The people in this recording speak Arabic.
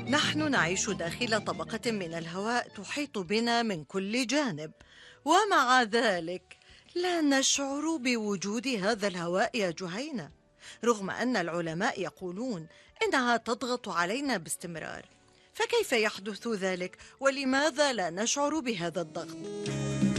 نحن نعيش داخل طبقة من الهواء تحيط بنا من كل جانب، ومع ذلك لا نشعر بوجود هذا الهواء يا جهينة، رغم أن العلماء يقولون إنها تضغط علينا باستمرار. فكيف يحدث ذلك؟ ولماذا لا نشعر بهذا الضغط؟